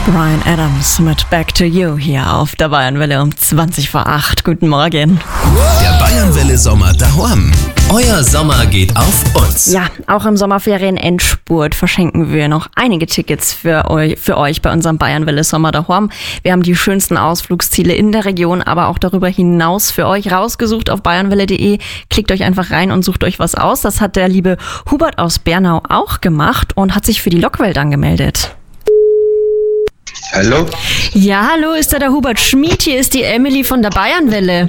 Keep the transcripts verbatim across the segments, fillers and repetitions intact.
Bryan Adams mit Back to You hier auf der Bayernwelle um zwanzig vor acht. Guten Morgen. Der Bayernwelle Sommer daheim. Euer Sommer geht auf uns. Ja, auch im Sommerferien-Endspurt verschenken wir noch einige Tickets für euch, für euch bei unserem Bayernwelle Sommer daheim. Wir haben die schönsten Ausflugsziele in der Region, aber auch darüber hinaus für euch rausgesucht auf bayernwelle punkt de. Klickt euch einfach rein und sucht euch was aus. Das hat der liebe Hubert aus Bernau auch gemacht und hat sich für die Lockwelt angemeldet. Hallo? Ja, hallo, ist da der Hubert Schmid? Hier ist die Emily von der Bayernwelle.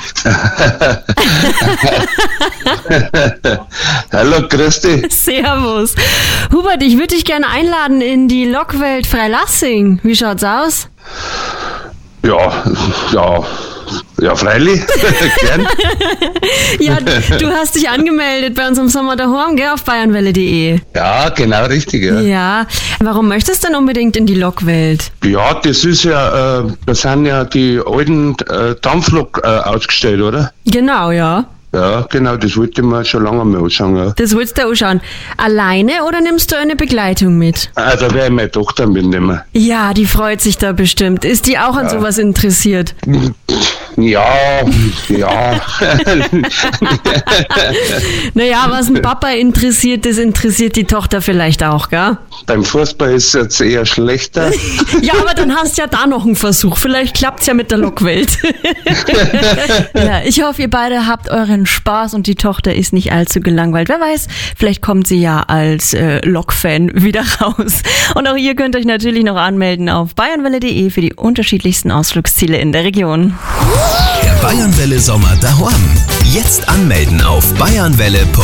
Hallo, Christi. Servus. Hubert, ich würde dich gerne einladen in die Lockwelt Freilassing. Wie schaut's aus? Ja, ja, ja, freilich. Gern. Ja, du hast dich angemeldet bei unserem Sommer daheim, gell, auf bayernwelle punkt de. Ja, genau, richtig, ja. Ja, warum möchtest du denn unbedingt in die Lockwelt? Ja, das ist ja, äh, da sind ja die alten äh, Dampflok äh, ausgestellt, oder? Genau, ja. Ja, genau, das wollte ich mir schon lange mal anschauen. Ja. Das willst du anschauen. Alleine oder nimmst du eine Begleitung mit? Ah, da werde ich meine Tochter mitnehmen. Ja, die freut sich da bestimmt. Ist die auch an sowas interessiert? Ja, ja. Naja, was ein Papa interessiert, das interessiert die Tochter vielleicht auch, gell? Beim Fußball ist es jetzt eher schlechter. Ja, aber dann hast du ja da noch einen Versuch. Vielleicht klappt's ja mit der Lockwelt. Ja, ich hoffe, ihr beide habt euren Spaß und die Tochter ist nicht allzu gelangweilt. Wer weiß, vielleicht kommt sie ja als äh, Lok-Fan wieder raus. Und auch ihr könnt euch natürlich noch anmelden auf bayernwelle punkt de für die unterschiedlichsten Ausflugsziele in der Region. Der Bayernwelle Sommer daheim. Jetzt anmelden auf bayernwelle punkt